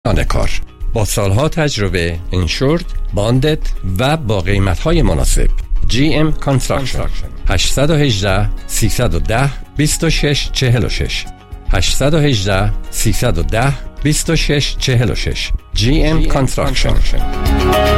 خانه کار با سالها تجربه، انشورد، باندد و با قیمت‌های مناسب. GM Construction 818 310 2646 818 310 2646 GM Construction.